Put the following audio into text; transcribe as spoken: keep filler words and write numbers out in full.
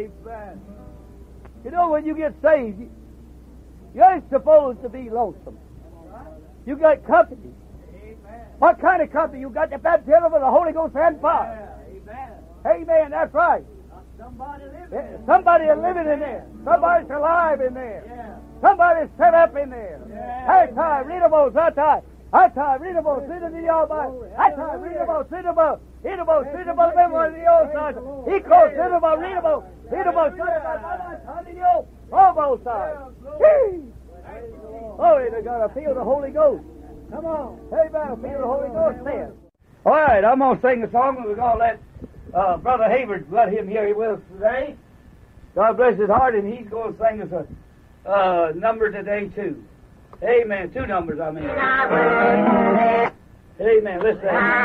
Amen. You know, when you get saved, you, you ain't supposed to be lonesome. You got company. Amen. What kind of company? You got the baptism of the Holy Ghost and fire. Amen. Amen, that's right. Somebody living. Yeah, somebody is living in there. Somebody's alive in there. Yeah. Somebody's set up in there. Yeah. Hey, time, read about that time. I time, read about sit in the Almighty. I time, read about sit about, read about sit about remember in the old side. He calls sit about, read about, read about, sit about, on the old, on both sides. Gee! Glory to God, I feel the Holy Ghost. Come on. Amen, I feel the Holy Ghost there. All right, I'm going to sing a song, and we're going to let uh, Brother Hayward, let him hear you with us today. God bless his heart, and he's going to sing us a uh, number today, too. Amen. Two numbers, I mean. Amen. Listen.